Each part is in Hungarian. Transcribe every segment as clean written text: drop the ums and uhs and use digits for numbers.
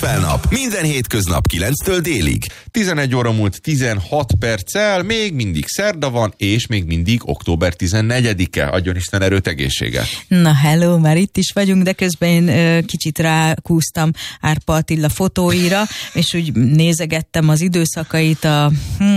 Nap. Minden hétköznap 9-től délig. 11 óra múlt 16 perccel, még mindig szerda van, és még mindig október 14-e. Adjon Isten erőt, egészséget. Na hello, már itt is vagyunk, de közben én kicsit rákúztam Árpa Attila fotóira, és úgy nézegettem az időszakait, a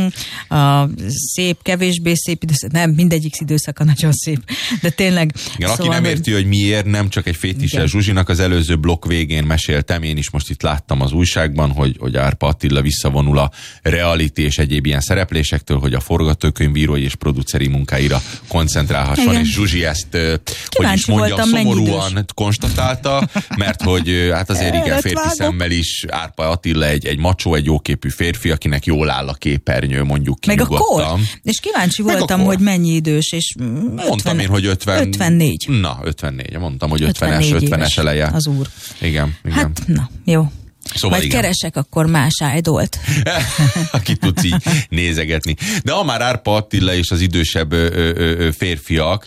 szép, kevésbé szép időszak, nem, mindegyik időszaka nagyon szép, de tényleg. Igen, szóval, aki nem érti, hogy miért, nem csak egy fétise Zsuzsinak, az előző blokk végén meséltem, én is most itt láttam az újságban, hogy Árpa Attila visszavonul a reality és egyéb ilyen szereplésektől, hogy a forgatókönyvírói és produceri munkáira koncentrálhasson, igen. És Zsuzsi ezt, hogy is mondjam, szomorúan konstatálta, mert hogy hát azért igen, férfi szemmel is Árpa Attila egy macsó, egy jóképű férfi, akinek jól áll a képernyő, mondjuk ki. Meg a kor. És kíváncsi voltam, hogy mennyi idős, és mondtam én, hogy 54. Na, 54. Mondtam, hogy 50-es eleje. Az úr. Igen. Hát, na, jó. Szóval majd keresek akkor más idolt. Aki tudsz így nézegetni. De ha már Árpa Attila és az idősebb férfiak,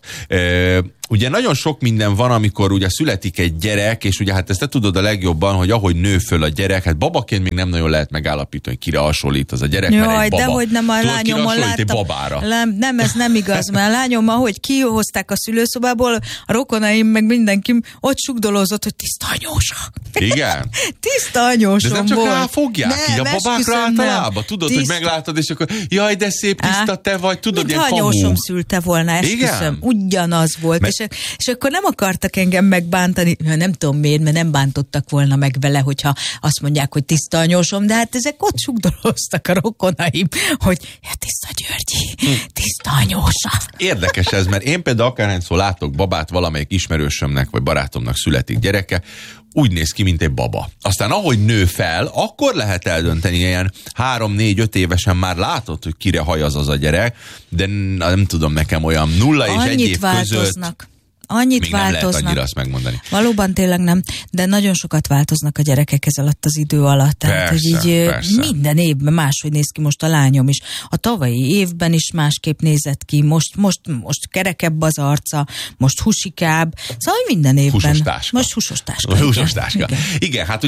ugye nagyon sok minden van, amikor ugye születik egy gyerek, és ugye hát ezt te tudod a legjobban, hogy ahogy nő föl a gyerek, hát babaként még nem nagyon lehet megállapítani, hogy kire hasonlít az a gyerek, jaj, mert egy baba. De hogy nem a lányommal láttam. Nem, ez nem igaz, mert a lányom, ahogy kihozták a szülőszobából, a rokonaim, meg mindenki ott sugdolózott, hogy tiszta anyósa. Igen? Tiszta anyósom volt. De nem csak ráfogják, nem, így a babákra általában. Tudod, hogy meglátod, és akkor jaj, de szép, tiszta te vagy, tudod, ilyen kamu. Anyósom szülte volna, esküszöm. Ugyanaz volt. És akkor nem akartak engem megbántani, nem tudom miért, mert nem bántottak volna meg vele, hogyha azt mondják, hogy tiszta anyósom, de hát ezek ott sugdoloztak a rokonaim, hogy tiszta Györgyi, tiszta anyósa. Érdekes ez, mert én például akárhányszor látok babát, valamelyik ismerősömnek vagy barátomnak születik gyereke, úgy néz ki, mint egy baba. Aztán ahogy nő fel, akkor lehet eldönteni, ilyen 3-4-5 évesen már látod, hogy kire hajaz az a gyerek, de nem tudom, nekem olyan 0 és 1 év között. Annyit még változnak. Nem lehet annyira azt megmondani. Valóban tényleg nem, de nagyon sokat változnak a gyerekek ez alatt az idő alatt. Tehát, hogy így minden évben máshogy néz ki most a lányom is. A tavalyi évben is másképp nézett ki, most kerekebb az arca, most husikább, szóval minden évben. Húsostáska. Most húsostáska. Húsostáska. Igen, hát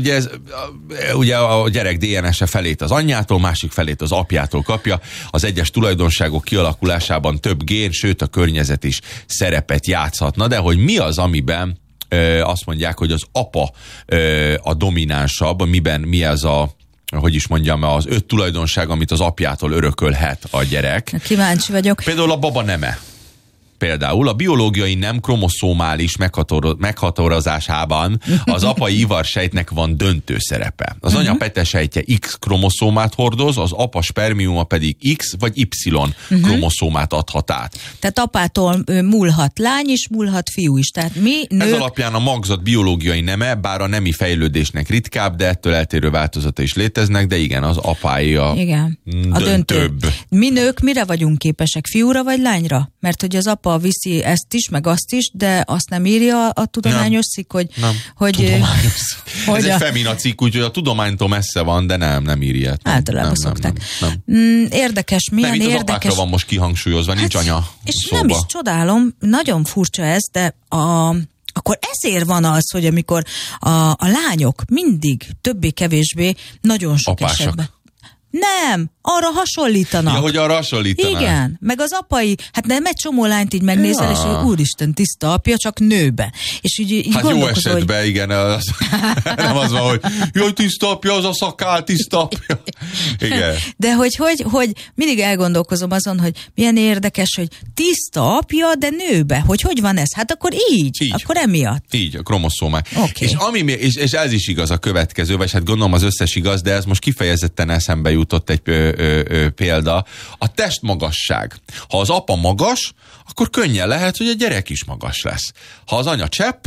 ugye a gyerek DNS-e felét az anyjától, másik felét az apjától kapja. Az egyes tulajdonságok kialakulásában több gén, sőt a környezet is szerepet játszhatna. De hogy mi az, amiben azt mondják, hogy az apa a dominánsabb, mi ez hogy is mondjam, az 5 tulajdonság, amit az apjától örökölhet a gyerek. Kíváncsi vagyok. Például a baba neme. Például a biológiai nem kromoszomális meghatározásában az apai ivarsejtnek van döntő szerepe. Az anya petesejtje X kromoszómát hordoz, az apa spermiuma pedig X vagy Y kromoszómát adhat át. Tehát apától múlhat lány is, múlhat fiú is. Tehát mi nők... Ez alapján a magzat biológiai neme, bár a nemi fejlődésnek ritkább, de ettől eltérő változata is léteznek, de igen, az apái a döntőbb. Mi nők mire vagyunk képesek? Fiúra vagy lányra? Mert hogy az apa viszi ezt is, meg azt is, de azt nem írja a tudományos cikk, hogy... Tudományos. Ez egy femina cikk, úgyhogy a tudománytól messze van, de nem írja. Általában szokták. Érdekes, milyen érdekes... Nem, itt az apákra van most kihangsúlyozva, nincs anya és szóba. Nem is csodálom, nagyon furcsa ez, de akkor ezért van az, hogy amikor a lányok mindig többé-kevésbé nagyon sok apásak. Esetben... Nem, arra hasonlítanak. Ja, hogy arra hasonlítanak. Igen, meg az apai, hát nem egy csomó lányt így megnézel, és hogy úristen, tiszta apja, csak nőbe. És így hát jó esetben, hogy... igen, nem az van, hogy jaj, tiszta apja, az a szakál, tiszta apja. Igen. De hogy mindig elgondolkozom azon, hogy milyen érdekes, hogy tiszta apja, de nőbe. Hogy van ez? Hát akkor így. Akkor emiatt. Így, a kromoszómák. Okay. És ez is igaz a következő, vagy hát gondolom az összes igaz, de ez most kifejezetten eszembe jutott egy példa. A testmagasság. Ha az apa magas, akkor könnyen lehet, hogy a gyerek is magas lesz. Ha az anya csepp,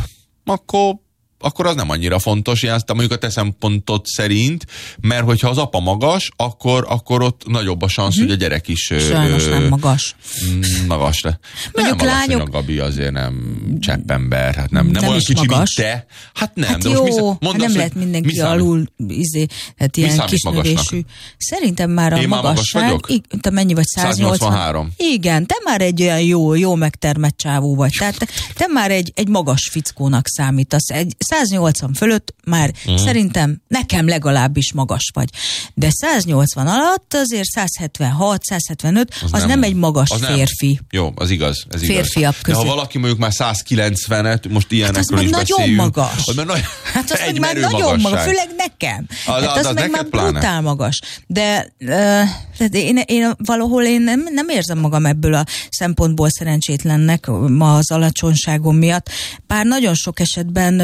akkor az nem annyira fontos, ilyen mondjuk a te szempontod szerint, mert hogyha az apa magas, akkor ott nagyobb a szansz, hogy a gyerek is... Sajnos nem magas. Magas le. Nem, valószínűleg Gabi azért nem cseppember, hát nem olyan kicsi, magas. Mint te. Hát nem. Hát de jó, most nem lehet mindenki alul, hát ilyen kisnövésű. Szerintem már a magasság... Te mennyi vagy? 183. Igen, te már egy olyan jó megtermett csávó vagy. Tehát te már egy magas fickónak számítasz. 180 fölött már szerintem nekem legalábbis magas vagy. De 180 alatt azért 176-175 az nem egy magas férfi. Jó, az igaz. Ez Férfiak igaz. De ha valaki mondjuk már 190-et, most ilyenekről is beszéljünk. Magas. Hát az meg már nagyon magas, főleg nekem. Az meg már brutál magas. De én valahol nem érzem magam ebből a szempontból szerencsétlennek ma az alacsonyságom miatt. Bár nagyon sok esetben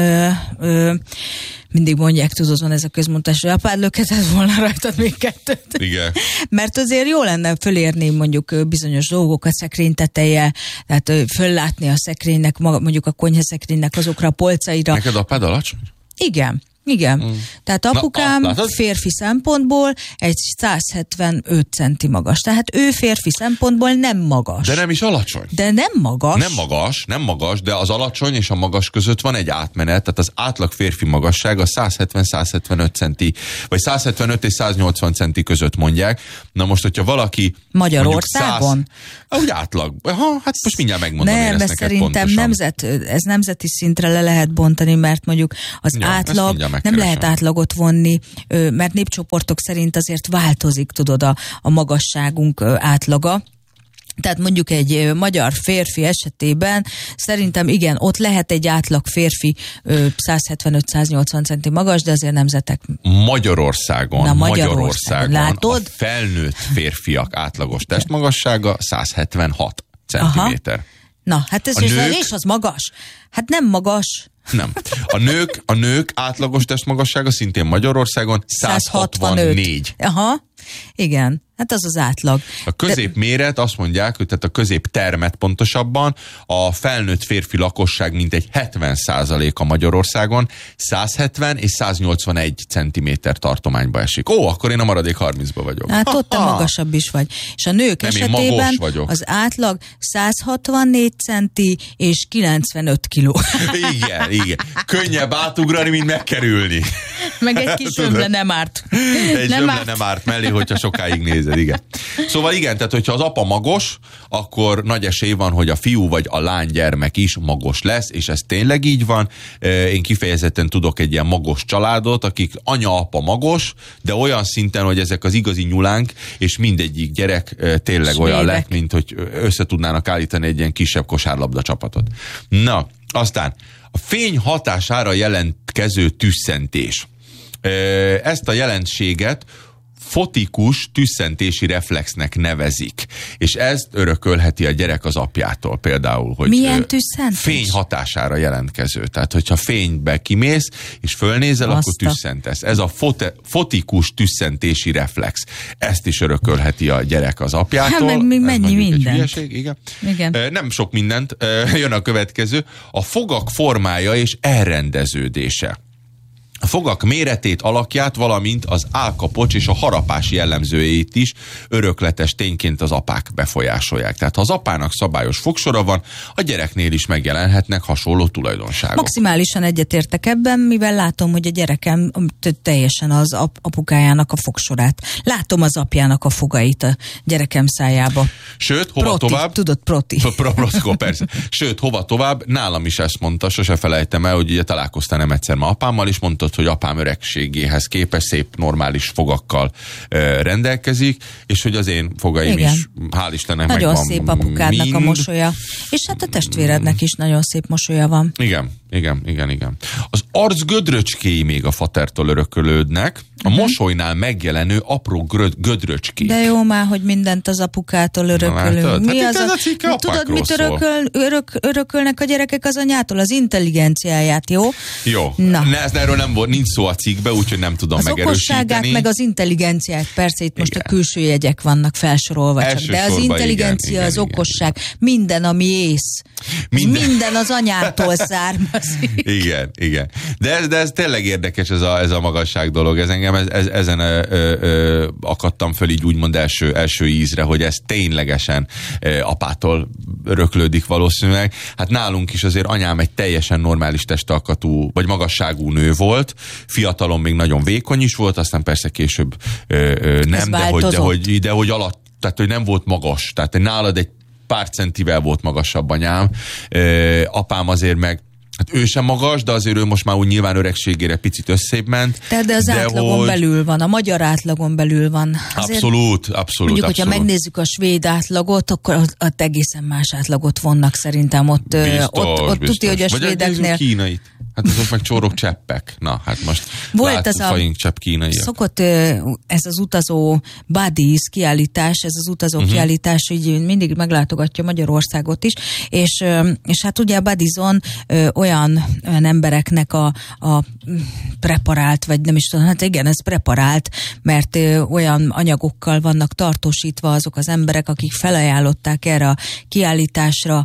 mindig mondják, tudod, van ez a közmondás, hogy apád lökhetett volna rajtad még kettőt. Igen. Mert azért jó lenne fölérni mondjuk bizonyos dolgokat, szekrény teteje, tehát föllátni a szekrénynek, mondjuk a konyhaszekrénynek azokra a polcaira. Neked apád alacsony? Igen. Tehát apukám férfi szempontból egy 175 centi magas. Tehát ő férfi szempontból nem magas. De nem is alacsony. De nem magas. Nem magas, de az alacsony és a magas között van egy átmenet, tehát az átlag férfi magassága 170-175 centi, vagy 175 és 180 centi között mondják. Na most, hogyha valaki Magyarországon? Úgy átlag. Hát most mindjárt megmondom, nem, én ezt neked szerintem ez nemzeti szintre le lehet bontani, mert mondjuk az átlag nem lehet átlagot vonni, mert népcsoportok szerint azért változik, tudod, a magasságunk átlaga. Tehát mondjuk egy magyar férfi esetében szerintem igen, ott lehet egy átlag férfi 175-180 centi magas, de azért nemzetek... Magyarországon látod? A felnőtt férfiak átlagos testmagassága 176 centiméter. Na, hát ez és az magas. Hát nem magas. Nem. A nők átlagos testmagassága szintén Magyarországon 164. Aha, igen. Hát az átlag. A középméret azt mondják, hogy tehát a középtermet pontosabban, a felnőtt férfi lakosság mintegy 70%-a Magyarországon 170 és 181 centiméter tartományba esik. Akkor én a maradék 30-ba vagyok. Hát ott te magasabb is vagy. És a nők esetében az átlag 164 centi és 95 kiló. Igen. Könnyebb átugrani, mint megkerülni. Meg egy kis ömle nem árt. Egy ömle nem árt mellé, hogyha sokáig nézed, igen. Szóval igen, tehát hogyha az apa magos, akkor nagy esély van, hogy a fiú vagy a lány gyermek is magos lesz, és ez tényleg így van. Én kifejezetten tudok egy ilyen magos családot, akik anya-apa magos, de olyan szinten, hogy ezek az igazi nyulánk, és mindegyik gyerek tényleg olyan lett, mint hogy össze tudnának állítani egy ilyen kisebb kosárlabda csapatot. Na, aztán a fény hatására jelentkező tüsszentés. Ezt a jelenséget fotikus tüsszentési reflexnek nevezik. És ezt örökölheti a gyerek az apjától például. Hogy milyen tüsszentés? Fény hatására jelentkező. Tehát, hogyha fénybe kimész, és fölnézel, akkor tüsszentesz. Ez a fotikus tüsszentési reflex. Ezt is örökölheti a gyerek az apjától. Hát meg mennyi mindent. Igen. Nem sok mindent. Jön a következő. A fogak formája és elrendeződése. A fogak méretét, alakját, valamint az állkapocs és a harapás jellemzőjét is örökletes tényként az apák befolyásolják. Tehát ha az apának szabályos fogsora van, a gyereknél is megjelenhetnek hasonló tulajdonságok. Maximálisan egyetértek ebben, mivel látom, hogy a gyerekem teljesen az apukájának a fogsorát. Látom az apjának a fogait a gyerekem szájába. Sőt, hova tovább? Tudod, proti. Persze. Sőt, hova tovább? Nálam is ezt mondta, sose felejtem el, hogy ugye találkoztál nem egyszer ma apámmal, és mondta, hogy apám öregségéhez képest szép, normális fogakkal rendelkezik, és hogy az én fogaim is, hál' Istennek nagyon megvan szép apukádnak a mosolya. És hát a testvérednek is nagyon szép mosolya van. Igen. Az arc gödröcskéi még a fatertól örökölődnek, a mosolynál megjelenő apró gödröcskék. De jó már, hogy mindent az apukától örökölünk. Mi az a cikke tudod, mit örökölnek a gyerekek az anyától? Az intelligenciáját, jó? Jó. Erről nem volt, nincs szó a cikkbe, úgyhogy nem tudom megerősíteni. Az okosságát, meg az intelligenciát, persze itt most a külső jegyek vannak felsorolva csak, de az intelligencia, az okosság, minden, ami ész. Minden az anyától származik. Igen. De ez tényleg érdekes, ez a magasság dolog. Ez engem ezen akadtam föl így úgymond első ízre, hogy ez ténylegesen apától öröklődik valószínűleg. Hát nálunk is azért anyám egy teljesen normális testalkatú, vagy magasságú nő volt. Fiatalon még nagyon vékony is volt, aztán persze később nem, de hogy alatt, tehát hogy nem volt magas. Tehát nálad egy pár centivel volt magasabb anyám. Apám azért meg Hát ő sem magas, de azért ő most már úgy nyilván öregségére picit összébb ment. De az átlagon belül van, a magyar átlagon belül van. Abszolút. Mondjuk, hogyha megnézzük a svéd átlagot, akkor ott egészen más átlagot vonnak szerintem. Ott tudja, hogy a svédeknél... Kínait. Hát azok meg csórok cseppek. Na, hát most volt ez faink csepp kínaiak. Szokott ez az utazó buddies kiállítás, ez az utazó kiállítás, így mindig meglátogatja Magyarországot is, és hát ugye a Buddieson olyan embereknek a preparált, vagy nem is tudom, hát igen, ez preparált, mert olyan anyagokkal vannak tartósítva azok az emberek, akik felajánlották erre a kiállításra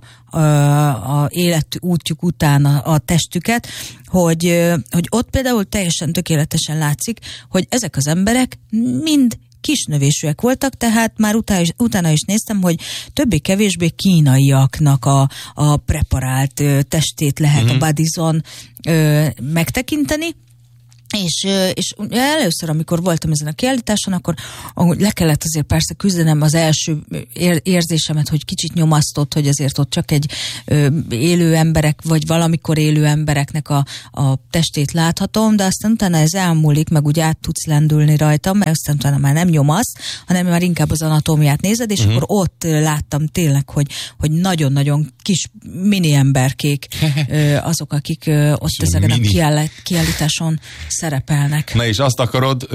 a életútjuk után a testüket, hogy ott például teljesen tökéletesen látszik, hogy ezek az emberek mind kisnövésűek voltak, tehát már utána is néztem, hogy többé-kevésbé kínaiaknak a preparált testét lehet a Buddieson megtekinteni, és először, amikor voltam ezen a kiállításon, akkor le kellett azért persze küzdenem az első érzésemet, hogy kicsit nyomasztott, hogy azért ott csak egy élő emberek, vagy valamikor élő embereknek a testét láthatom, de aztán utána ez elmúlik, meg úgy át tudsz lendülni rajta, mert aztán utána már nem nyomasz, hanem már inkább az anatómiát nézed, és akkor ott láttam tényleg, hogy nagyon-nagyon kis mini emberkék azok, akik ott ezen a kiállításon szerepelnek. Na és azt akarod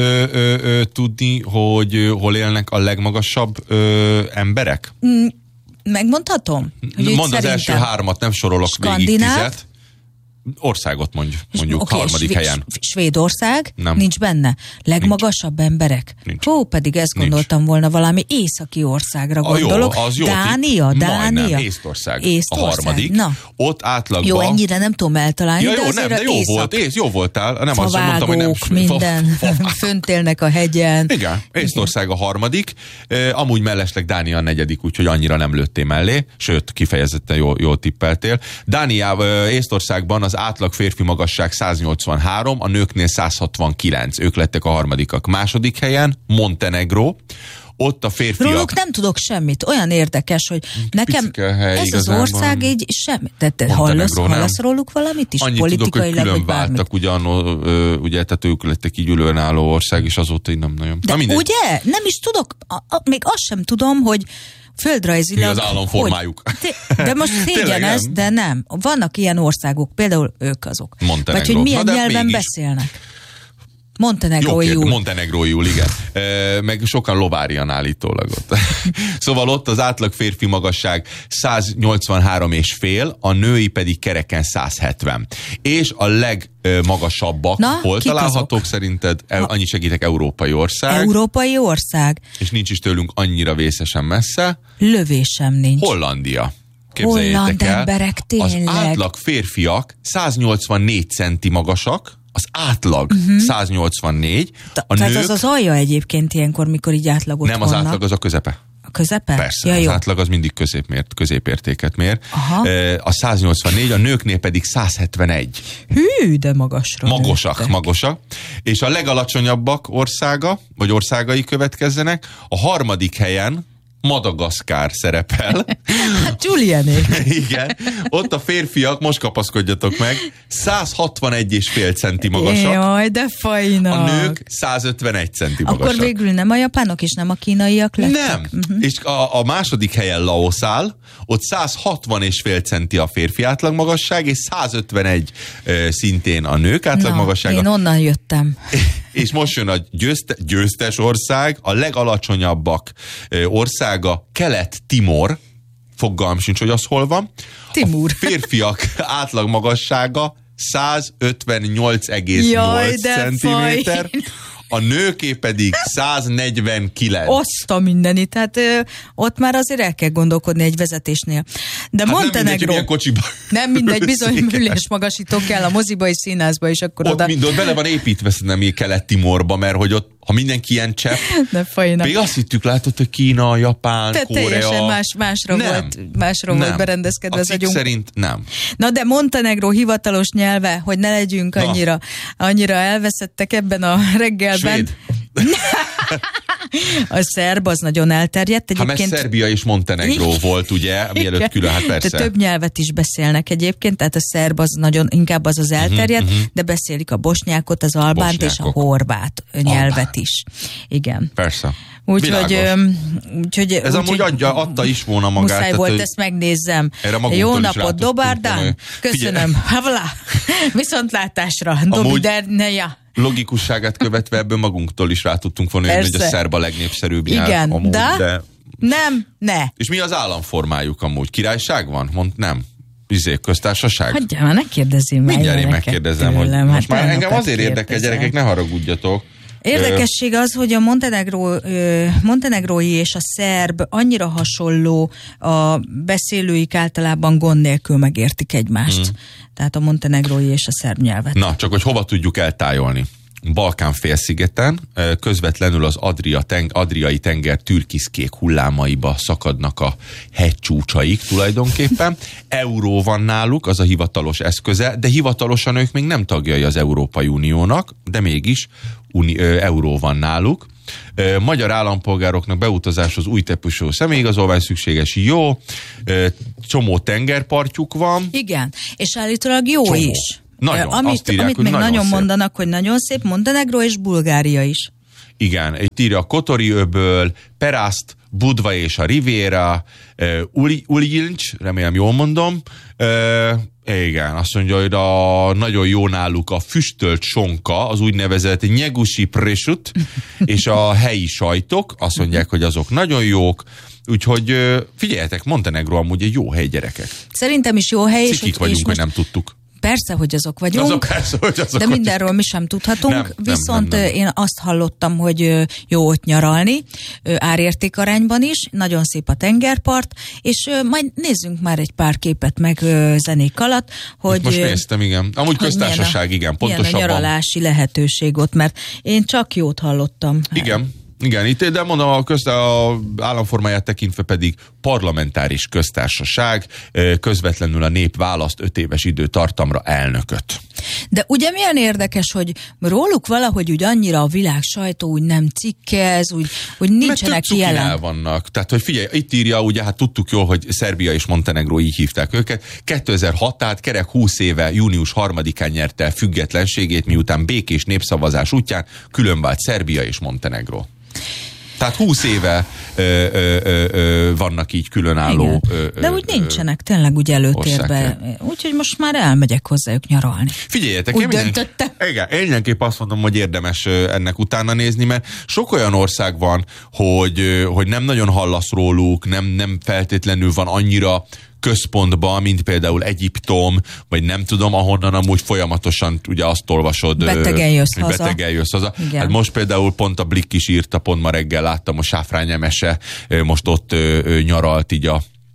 tudni, hogy hol élnek a legmagasabb emberek? Megmondhatom? Mondd az első hármat, nem sorolok végig 10. Országot mondjuk harmadik helyen. Svédország? Nem. Nincs benne. Legmagasabb emberek? Nincs. Hó, pedig ezt gondoltam volna, valami északi országra gondolok. Az jó, Dánia? Majdnem, Észtország. A harmadik. Na. Ott átlagban... Jó, ennyire nem tudom eltalálni, ja, de azért de jó voltál. Nem azt mondtam, hogy nem... minden. Fönt élnek a hegyen. Igen, Észtország a harmadik. Amúgy mellesleg Dánia a negyedik, úgyhogy annyira nem lőttél mellé. Sőt, kifejezetten jól tippeltél. Észtországban az átlag férfi magasság 183, a nőknél 169. Ők lettek a harmadikak. Második helyen Montenegro. Ott a férfiak... Róluk nem tudok semmit. Olyan érdekes, hogy nekem ez az ország így semmi. Te hallasz róluk valamit is? Annyit politikailag, tudok, hogy külön váltak ugye, tehát ők lettek így ülőnálló ország, és azóta így nem nagyon. De ugye? Nem is tudok, még azt sem tudom, hogy földrajzilag... Mi az államformájuk. De most szégyenez, de nem. Vannak ilyen országok, például ők azok. Montenegro. Vagy hogy milyen nyelven beszélnek. Montenegróiul, igen. Meg sokan Lovárian állítólag ott. Szóval ott az átlag férfi magasság 183,5, a női pedig kereken 170. És a legmagasabbak hol találhatók szerinted? Annyi segítek, európai ország. Európai ország. És nincs is tőlünk annyira vészesen messze. Lövésem nincs. Hollandia. Képzeljétek el. Emberek, tényleg. Az átlag férfiak 184 centi magasak, az átlag 184. Tehát az az alja egyébként ilyenkor, mikor így átlagot nem, az átlag az a közepe. A közepe? Persze, az átlag az mindig középértéket mér. Aha. A 184, a nőknél pedig 171. Hű, de magasra. Magosak. És a legalacsonyabbak vagy országai következzenek. A harmadik helyen Madagaszkár szerepel. Hát Giuliané. Igen. Ott a férfiak, most kapaszkodjatok meg, 161,5 centi magasak. Jaj, de fajnak. A nők 151 centi magasak. Akkor végül nem a japánok és nem a kínaiak lettek? Nem. És a második helyen Laosz áll, ott 160,5 centi a férfi átlagmagasság, és 151 szintén a nők átlagmagassága. Én onnan jöttem. És most jön a győztes ország, a legalacsonyabbak országa Kelet-Timor, fogalmam sincs, hogy az hol van. Timur. A férfiak átlagmagassága 158,8 centiméter. A nőké pedig 149. Azt a mindenit, hát ott már azért el kell gondolkodni egy vezetésnél. De hát Montenegro... Nem mindegy, bizony ülésmagasító kell a moziba és színházba, és akkor ott mindent bele van építve, nem Kelet-Timorba, mert hogy ott, ha mindenki ilyen csepp, még azt hittük, látod, hogy Kína, Japán, Korea... Teljesen másra volt berendezkedve az agyunk. Szerint nem. Na de Montenegro hivatalos nyelve, hogy ne legyünk annyira elveszettek ebben a reggelben. Svéd. A szerb az nagyon elterjedt. Egyébként... mert Szerbia és Montenegró volt, ugye, mielőtt külön, hát persze. De több nyelvet is beszélnek egyébként, tehát a szerb az nagyon, inkább az elterjedt, de beszélik a bosnyákot, az albánt és a horvát nyelvet is. Igen. Persze. Úgyhogy ez amúgy adta is volna magát. Muszáj volt, ezt megnézzem. Jó napot, Dobárdán. Köszönöm. Havla. Viszontlátásra. Dobiderneja. Logikusságát követve ebből magunktól is rá tudtunk volna jönni, hogy a szerb a legnépszerűbb nyelv. Igen, amúgy, de ne. És mi az államformájuk amúgy? Királyság van? Mond nem. Köztársaság? Hagyjál már, ne kérdezzél meg. Mindjárt én megkérdezem, hogy most már engem azért érdekel, gyerekek, ne haragudjatok. Érdekesség az, hogy a montenegrói és a szerb annyira hasonló, a beszélőik általában gond nélkül megértik egymást. Tehát a montenegrói és a szerb nyelvet. Na, csak hogy hova tudjuk eltájolni. Balkán-félszigeten közvetlenül az Adriai tenger türkiszkék hullámaiba szakadnak a hegycsúcsaik tulajdonképpen. Euró van náluk, az a hivatalos eszköze, de hivatalosan ők még nem tagjai az Európai Uniónak, de mégis euró van náluk. Magyar állampolgároknak beutazáshoz új típusú személyigazolvány szükséges, jó. Csomó tengerpartjuk van. Igen, és állítólag jó csomó. Is. Nagyon, amit írják, meg nagyon szép. Mondanak, hogy nagyon szép, Montenegró és Bulgária is. Igen, itt írja a Kotori öböl, Peraszt, Budva és a Riviera, Uljilcs, remélem jól mondom, igen, azt mondja, hogy nagyon jó náluk a füstölt sonka, az úgynevezett nyegusi presut, és a helyi sajtok, azt mondják, hogy azok nagyon jók, úgyhogy figyeljetek, Montenegró amúgy egy jó hely, gyerekek. Szerintem is jó hely. Cikik vagyunk, hogy nem tudtuk. Persze, hogy azok vagyunk, de mindenről mi sem tudhatunk, viszont nem. Én azt hallottam, hogy jó ott nyaralni, árértékarányban is, nagyon szép a tengerpart, és majd nézzünk már egy pár képet meg zenék alatt, hogy... Most néztem, igen. Amúgy köztársaság, igen, pontosabban. Milyen a nyaralási lehetőség ott, mert én csak jót hallottam. Igen, itt, de mondom, a államformáját tekintve pedig parlamentáris köztársaság, közvetlenül a nép választ 5 éves időtartamra elnököt. De ugye milyen érdekes, hogy róluk valahogy úgy annyira a világ sajtó úgy nem cikkez, úgy nincsenek jelen. Vannak. Tehát, hogy figyelj, itt írja, ugye, hát tudtuk jól, hogy Szerbia és Montenegró így hívták őket. 2006, tehát kerek 20 éve, június 3-án nyerte el függetlenségét, miután békés népszavazás útján különvált Szerbia és Montenegró. Tehát 20 éve vannak így különálló de úgy nincsenek tényleg úgy előtérben. Úgyhogy most már elmegyek hozzájuk nyaralni. Figyeljetek, úgy döntöttem. Igen, én mindenképp azt mondom, hogy érdemes ennek utána nézni, mert sok olyan ország van, hogy nem nagyon hallasz róluk, nem feltétlenül van annyira központban, mint például Egyiptom, vagy nem tudom, ahonnan amúgy folyamatosan ugye azt olvasod, betegen jössz haza. Hát most például pont a Blikk is írta, pont ma reggel láttam, a Sáfrány Emese most ott nyaralt így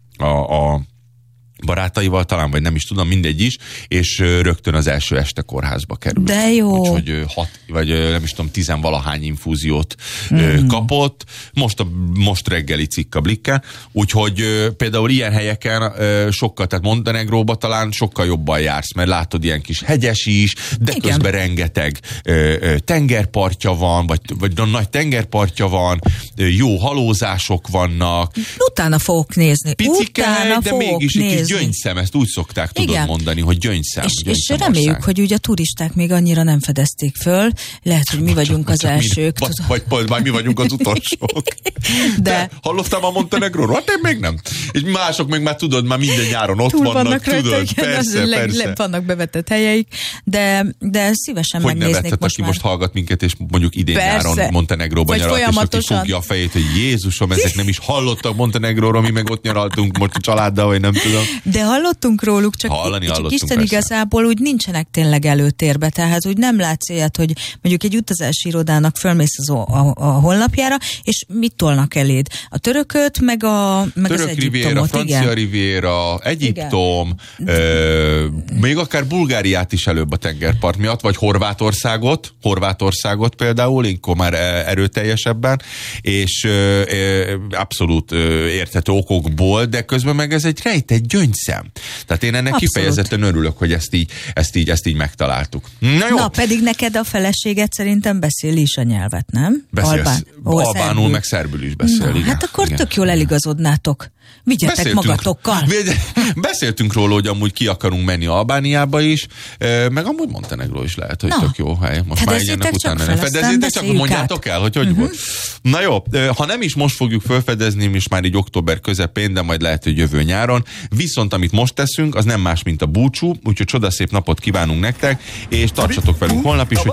a barátaival, talán, vagy nem is tudom, mindegy is, és rögtön az első este kórházba került. De jó. Úgyhogy 6, vagy nem is tudom, 10-valahány infúziót kapott. Most reggeli cikk a Blikken. Úgyhogy például ilyen helyeken sokkal, tehát Montenegróba talán sokkal jobban jársz, mert látod ilyen kis hegyes is, de igen, közben rengeteg tengerpartja van, vagy nagy tengerpartja van, jó halózások vannak. Utána fogok nézni. Picike hely, de mégis egy kis gyöngyszem, ezt úgy szokták tudod mondani, hogy gyöngyszem. És reméljük, hogy ugye a turisták még annyira nem fedezték föl, lehet, hogy mi vagyunk az elsők. Vagy mi vagyunk az utolsók. De hallottál a Montenegróról? Hát én még nem. És mások még már tudod, már minden nyáron ott vannak tudod. Persze. Vannak bevetett helyeik, de szívesen hogy megnéznék most már. Aki most hallgat minket, és mondjuk idén nyáron Montenegróban nyaralt, és aki fogja a fejét, hogy Jézusom, ezek nem is hallottak Montenegróról, mi meg ott nyaraltunk most a családdal, vagy nem tudom. De hallottunk róluk, csak Isten igazából úgy nincsenek tényleg előtérbe, tehát úgy nem látsz ilyet, hogy mondjuk egy utazási irodának fölmész a honlapjára, és mit tolnak eléd? A törököt, meg az egyiptomit. Riviera, Francia Riviera, Egyiptom, még akár Bulgáriát is előbb a tengerpart miatt, vagy Horvátországot például, inkább már erőteljesebben, és abszolút érthető okokból, de közben meg ez egy rejtett gyöngyszem. Tehát én ennek kifejezetten örülök, hogy ezt így megtaláltuk. Na jó. Na, pedig neked a feleséget szerintem beszél is a nyelvet, nem? Albánul, meg szerbül is beszél. Na, igen. Hát akkor tök jól eligazodnátok. Vigyetek magatokkal. Beszéltünk róla, hogy amúgy ki akarunk menni Albániába is, meg amúgy Montenegró is lehet, hogy tök jó hely. Most már ennek utána nem. Fedezzétek csak, mondjátok el, hogy volt. Na jó, ha nem is most fogjuk felfedezni, és már így október közepén, de majd lehet, hogy jövő nyáron. Viszont amit most teszünk, az nem más, mint a búcsú, úgyhogy csodaszép napot kívánunk nektek, és tartsatok velünk holnap is,